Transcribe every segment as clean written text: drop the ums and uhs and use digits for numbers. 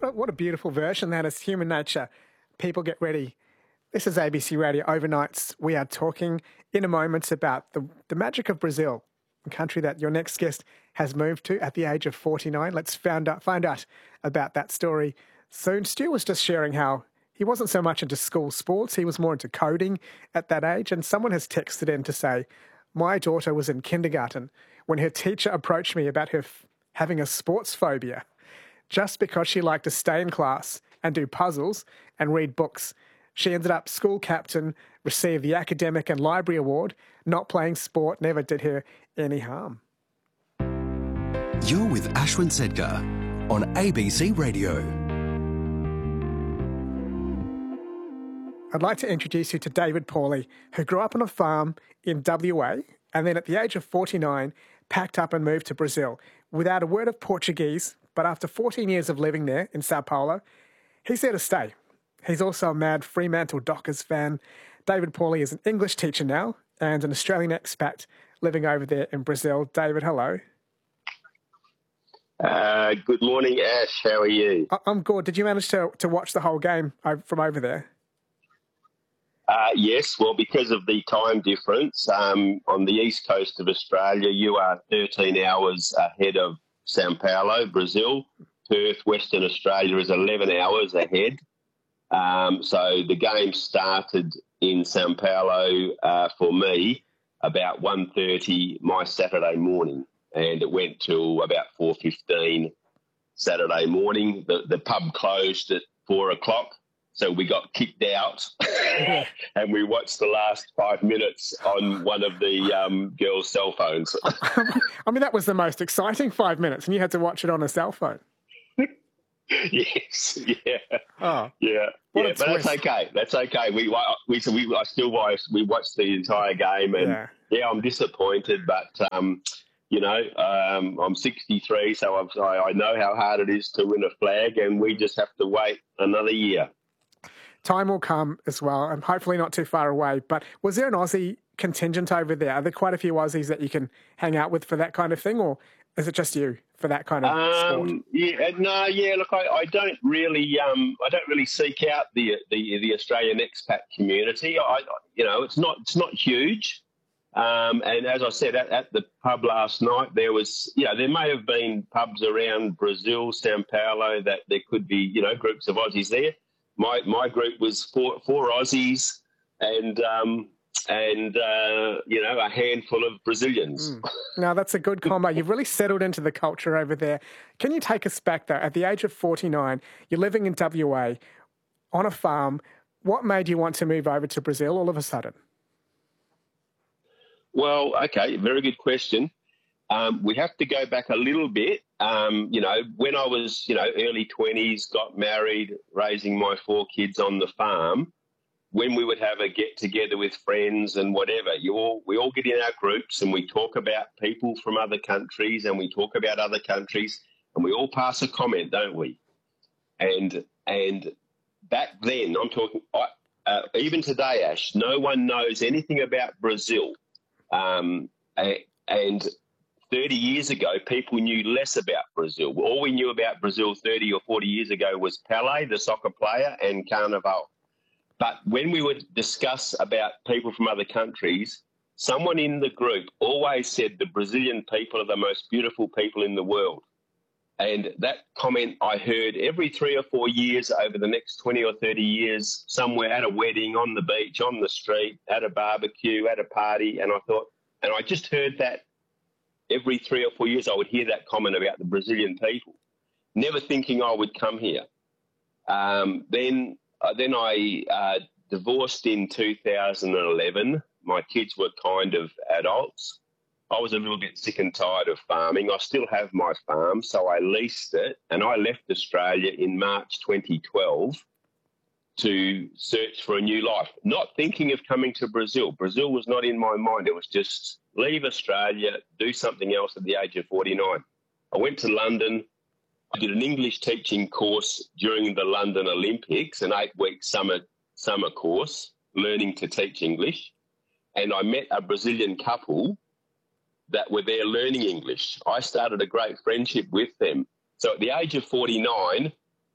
what a beautiful version that is. Human Nature. People get ready. This is ABC Radio Overnights. We are talking in a moment about the magic of Brazil, a country that your next guest has moved to at the age of 49. Let's find out about that story soon. Stu was just sharing how he wasn't so much into school sports. He was more into coding at that age. And someone has texted in to say, my daughter was in kindergarten when her teacher approached me about her having a sports phobia just because she liked to stay in class and do puzzles and read books. She ended up school captain, received the academic and library award. Not playing sport never did her any harm. You're with Ashwin Sedkar on ABC Radio. I'd like to introduce you to David Pauly, who grew up on a farm in WA and then at the age of 49 packed up and moved to Brazil without a word of Portuguese, but after 14 years of living there in Sao Paulo, he's there to stay. He's also a mad Fremantle Dockers fan. David Pauly is an English teacher now and an Australian expat living over there in Brazil. David, hello. Good morning, Ash. How are you? I'm good. Did you manage to watch the whole game from over there? Yes, well, because of the time difference, on the east coast of Australia, you are 13 hours ahead of Sao Paulo, Brazil. Perth, Western Australia is 11 hours ahead. So the game started in Sao Paulo for me about 1:30 my Saturday morning, and it went till about 4:15 Saturday morning. The pub closed at 4 o'clock. So we got kicked out and we watched the last 5 minutes on one of the girls' cell phones. I mean, that was the most exciting 5 minutes and you had to watch it on a cell phone. Yes, yeah. Oh, yeah. What yeah, but that's okay. That's okay. We watched the entire game and I'm disappointed, but I'm 63, so I know how hard it is to win a flag, and we just have to wait another year. Time will come as well, and hopefully not too far away. But was there an Aussie contingent over there? Are there quite a few Aussies that you can hang out with for that kind of thing, or is it just you for that kind of sport? Look, I don't really seek out the Australian expat community. It's not huge. And as I said, at the pub last night, there may have been pubs around Brazil, Sao Paulo, that there could be, groups of Aussies there. My group was four Aussies and a handful of Brazilians. Now, that's a good combo. You've really settled into the culture over there. Can you take us back, though? At the age of 49, you're living in WA on a farm. What made you want to move over to Brazil all of a sudden? Well, okay, very good question. We have to go back a little bit. When I was, early 20s, got married, raising my 4 kids on the farm, when we would have a get-together with friends and whatever, we all get in our groups and we talk about people from other countries and we talk about other countries and we all pass a comment, don't we? And back then, I'm talking, even today, Ash, no one knows anything about Brazil. And 30 years ago, people knew less about Brazil. All we knew about Brazil 30 or 40 years ago was Pelé, the soccer player, and Carnival. But when we would discuss about people from other countries, someone in the group always said the Brazilian people are the most beautiful people in the world. And that comment I heard every 3 or 4 years over the next 20 or 30 years, somewhere at a wedding, on the beach, on the street, at a barbecue, at a party. And I just heard that every 3 or 4 years I would hear that comment about the Brazilian people, never thinking I would come here. Then I divorced in 2011. My kids were kind of adults. I was a little bit sick and tired of farming. I still have my farm, so I leased it, and I left Australia in March 2012 to search for a new life, not thinking of coming to Brazil. Brazil was not in my mind. It was just leave Australia, do something else at the age of 49. I went to London. I did an English teaching course during the London Olympics, an 8-week summer course, learning to teach English. And I met a Brazilian couple that were there learning English. I started a great friendship with them. So at the age of 49,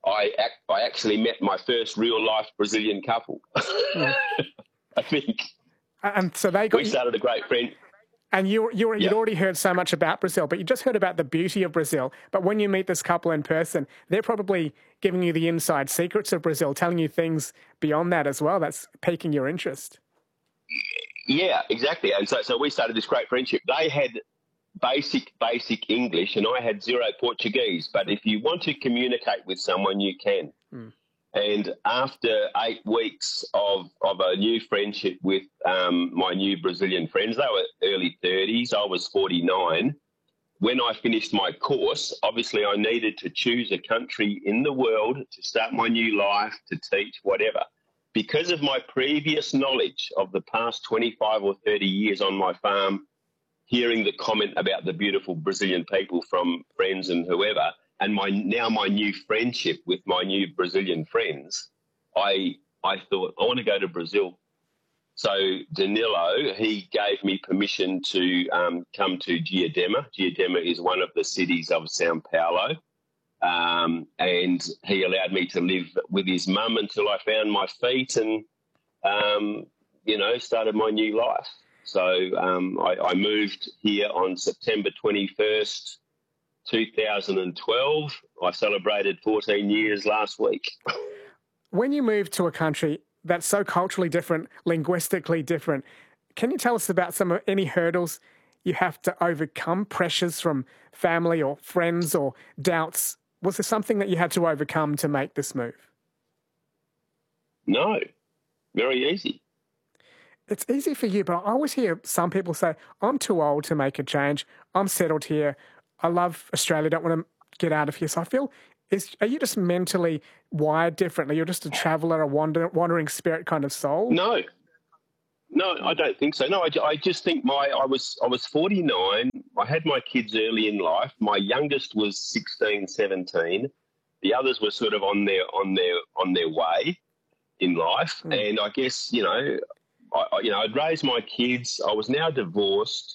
I actually met my first real life Brazilian couple. Mm. I think. And so they got We started a great friend. And you'd Yep. already heard so much about Brazil, but you just heard about the beauty of Brazil. But when you meet this couple in person, they're probably giving you the inside secrets of Brazil, telling you things beyond that as well. That's piquing your interest. Yeah, exactly. And so we started this great friendship. They had basic English, and I had zero Portuguese. But if you want to communicate with someone, you can. Mm. And after 8 weeks of a new friendship with my new Brazilian friends, they were early 30s, I was 49. When I finished my course, obviously I needed to choose a country in the world to start my new life, to teach, whatever. Because of my previous knowledge of the past 25 or 30 years on my farm, hearing the comment about the beautiful Brazilian people from friends and whoever, and my new friendship with my new Brazilian friends, I thought, I want to go to Brazil. So Danilo, he gave me permission to come to Diadema. Diadema is one of the cities of Sao Paulo. And he allowed me to live with his mum until I found my feet and, started my new life. So I moved here on September 21st, 2012. I celebrated 14 years last week. When you move to a country that's so culturally different, linguistically different, can you tell us about any hurdles you have to overcome, pressures from family or friends or doubts? Was there something that you had to overcome to make this move? No, very easy. It's easy for you, but I always hear some people say, I'm too old to make a change. I'm settled here. I love Australia. Don't want to get out of here. So I feel, are you just mentally wired differently? You're just a traveller, a wandering spirit kind of soul? No, I don't think so. No, I just think I was 49. I had my kids early in life. My youngest was 16, 17. The others were sort of on their way in life. Mm. And I guess, I'd raised my kids. I was now divorced.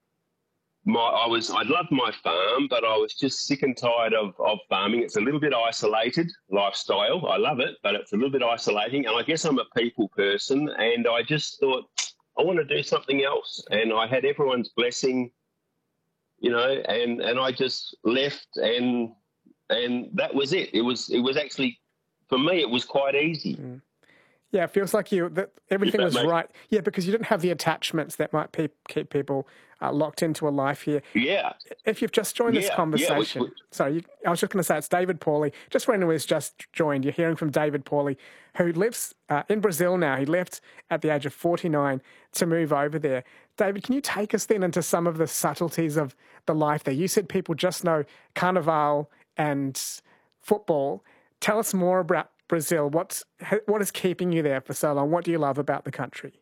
I loved my farm, but I was just sick and tired of farming. It's a little bit isolated lifestyle. I love it, but it's a little bit isolating. And I guess I'm a people person, and I just thought I want to do something else. And I had everyone's blessing, and I just left, and that was it. It was actually, for me, it was quite easy. Mm. Yeah, it feels like everything was right. Yeah, because you didn't have the attachments that might keep people locked into a life here. Yeah. If you've just joined this conversation, I was just going to say it's David Pauly. Just for anyone who's just joined, you're hearing from David Pauly, who lives in Brazil now. He left at the age of 49 to move over there. David, can you take us then into some of the subtleties of the life there? You said people just know Carnival and football. Tell us more about Brazil. What is keeping you there for so long? What do you love about the country?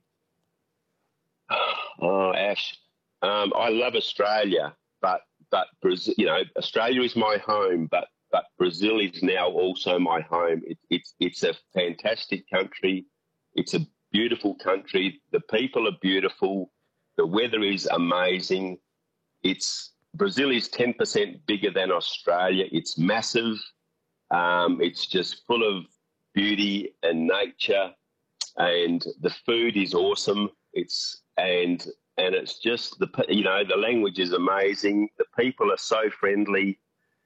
Oh, Ash, I love Australia, but Brazil, Australia is my home, but Brazil is now also my home. It's a fantastic country. It's a beautiful country. The people are beautiful. The weather is amazing. Brazil is 10% bigger than Australia. It's massive. It's just full of beauty and nature, and the food is awesome. And it's just the language is amazing. The people are so friendly.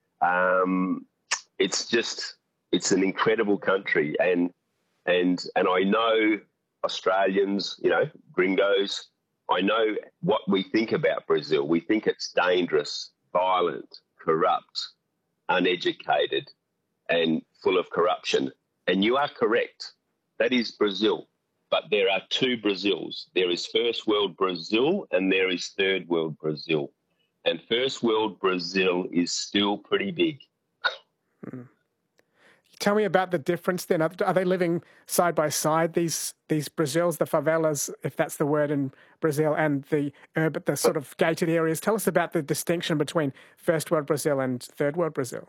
It's an incredible country, and I know Australians, gringos. I know what we think about Brazil. We think it's dangerous, violent, corrupt, uneducated, and full of corruption. And you are correct. That is Brazil. But there are two Brazils. There is first world Brazil and there is third world Brazil. And first world Brazil is still pretty big. Mm. Tell me about the difference then. Are they living side by side, these Brazils, the favelas, if that's the word in Brazil, and the sort of gated areas? Tell us about the distinction between first world Brazil and third world Brazil.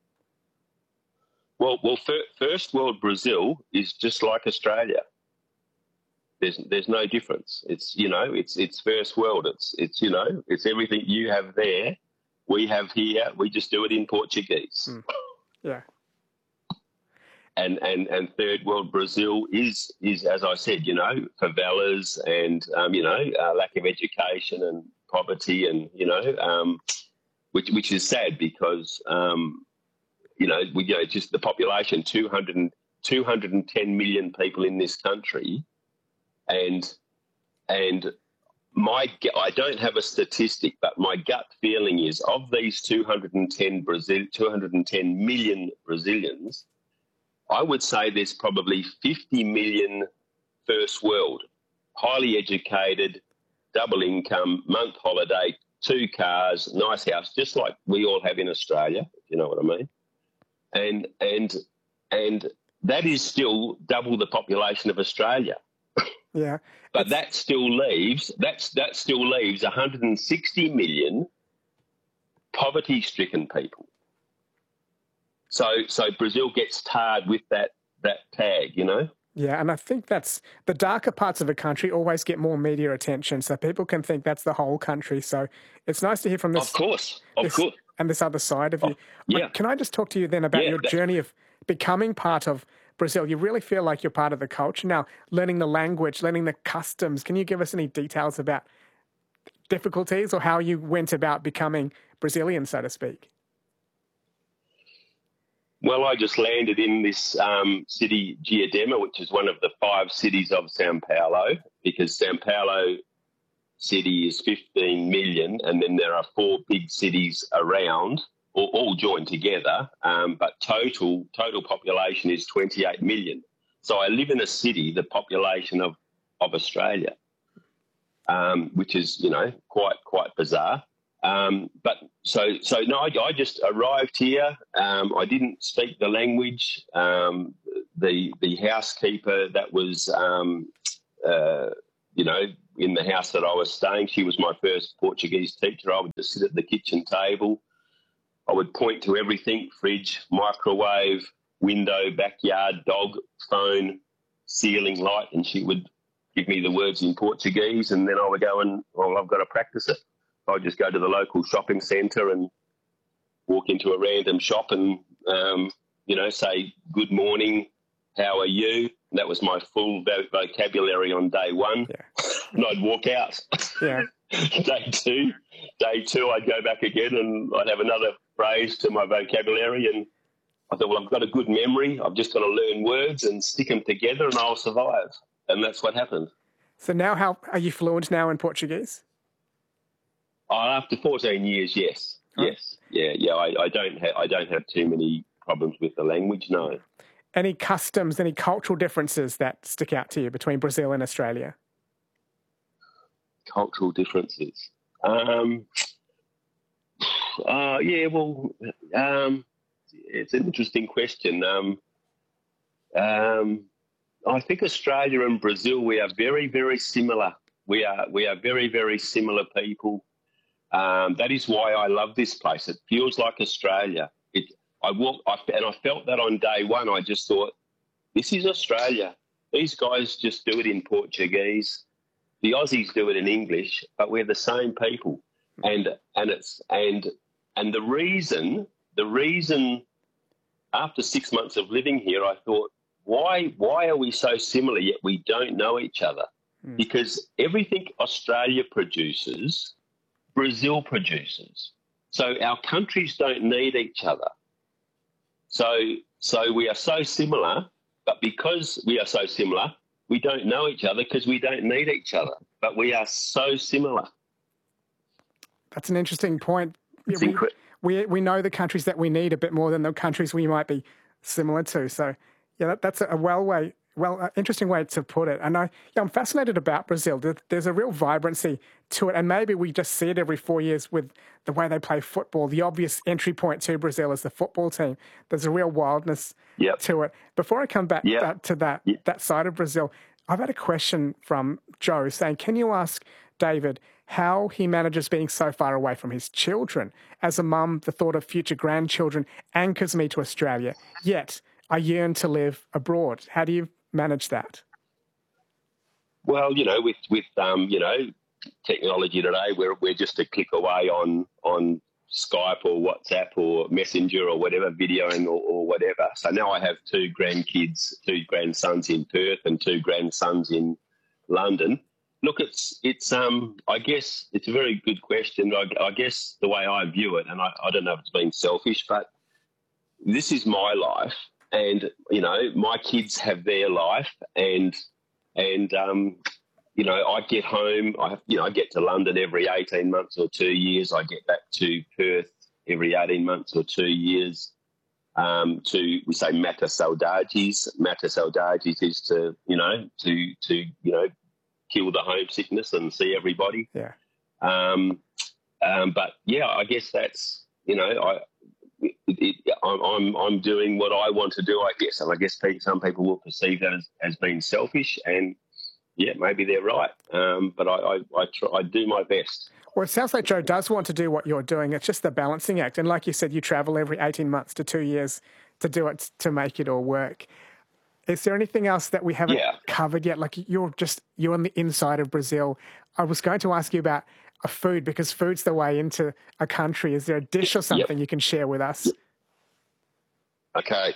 Well, first world Brazil is just like Australia. There's no difference. It's it's first world. It's everything you have there, we have here. We just do it in Portuguese. Yeah. and third world Brazil is as I said, favelas and lack of education and poverty, and which is sad because just the population 210 million people in this country, and I don't have a statistic, but my gut feeling is of these 210 million Brazilians, I would say there's probably 50 million first world, highly educated, double income, month holiday, 2 cars, nice house, just like we all have in Australia, if you know what I mean. And that is still double the population of Australia. Yeah. But that still leaves 160 million poverty-stricken people. So Brazil gets tarred with that tag, Yeah, and I think that's the darker parts of a country always get more media attention, so people can think that's the whole country. So it's nice to hear from this. Of course. And this other side of you. Yeah. Can I just talk to you then about your journey of becoming part of Brazil? You really feel like you're part of the culture now, learning the language, learning the customs. Can you give us any details about difficulties or how you went about becoming Brazilian, so to speak? Well, I just landed in this city, Diadema, which is one of the 5 cities of Sao Paulo, because Sao Paulo city is 15 million, and then there are 4 big cities around, all joined together, but total population is 28 million. So I live in a city, the population of Australia, which is, quite bizarre. But I just arrived here. I didn't speak the language. The housekeeper that was, in the house that I was staying, she was my first Portuguese teacher. I would just sit at the kitchen table. I would point to everything: fridge, microwave, window, backyard, dog, phone, ceiling, light, and she would give me the words in Portuguese, and then I would go I've got to practice it. I'd just go to the local shopping centre and walk into a random shop and, say, good morning, how are you? And that was my full vocabulary on day 1. Yeah. And I'd walk out. Yeah. Day two, I'd go back again and I'd have another phrase to my vocabulary. And I thought, well, I've got a good memory. I've just got to learn words and stick them together and I'll survive. And that's what happened. So now how are you fluent now in Portuguese? After 14 years, yes. Oh. Yes. Yeah. I don't have too many problems with the language, no. Any customs, any cultural differences that stick out to you between Brazil and Australia? Cultural differences. It's an interesting question. I think Australia and Brazil, we are very, very similar. We are very, very similar people. That is why I love this place. It feels like Australia. I felt that on day 1. I just thought, this is Australia. These guys just do it in Portuguese. The Aussies do it in English, but we're the same people. And the reason after 6 months of living here, I thought, why are we so similar yet we don't know each other? Because everything Australia produces, Brazil produces. So our countries don't need each other. So we are so similar, but because we are so similar, we don't know each other because we don't need each other. But we are so similar. That's an interesting point. We know the countries that we need a bit more than the countries we might be similar to. So, yeah, that's a interesting way to put it. And I'm fascinated about Brazil. There's a real vibrancy to it, and maybe we just see it every 4 years with the way they play football. The obvious entry point to Brazil is the football team. There's a real wildness to it. Before I come back to that side of Brazil, I've had a question from Joe saying, can you ask David how he manages being so far away from his children? As a mum, the thought of future grandchildren anchors me to Australia, yet I yearn to live abroad. How do you manage that? Well, with technology today, we're just a click away on Skype or WhatsApp or Messenger or whatever, videoing or whatever. So now I have 2 grandkids, 2 grandsons in Perth and 2 grandsons in London. Look, it's I guess it's a very good question. I guess the way I view it, and I don't know if it's being selfish, but this is my life, and you know, my kids have their life, and you know, I get home. I get to London every 18 months or 2 years. I get back to Perth every 18 months or 2 years. We say Mata Saudades. Mata Saudades is to kill the homesickness and see everybody. Yeah. But yeah, I guess that's, you know, I'm doing what I want to do, I guess, and I guess some people will perceive that as being selfish, and yeah, maybe they're right. But I do my best. Well, it sounds like Joe does want to do what you're doing. It's just the balancing act. And like you said, you travel every 18 months to 2 years to do it, to make it all work. Is there anything else that we haven't covered yet? Like you're on the inside of Brazil. I was going to ask you about a food, because food's the way into a country. Is there a dish or something you can share with us? Okay.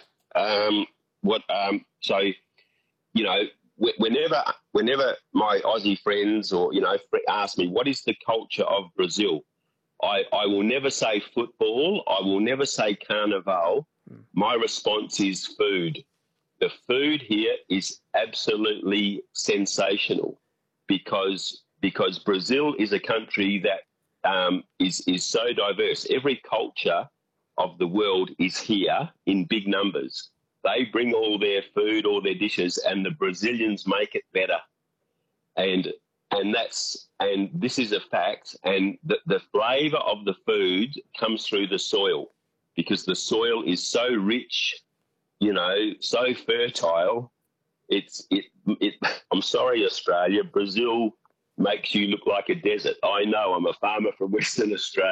So, you know, whenever my Aussie friends or, you know, ask me, what is the culture of Brazil? I will never say football. I will never say carnival. My response is food. The food here is absolutely sensational because Brazil is a country that is so diverse. Every culture of the world is here in big numbers. They bring all their food, all their dishes, and the Brazilians make it better. And this is a fact. And the flavour of the food comes through the soil, because the soil is so rich, you know, so fertile. I'm sorry, Australia, Brazil makes you look like a desert. I know, I'm a farmer from Western Australia.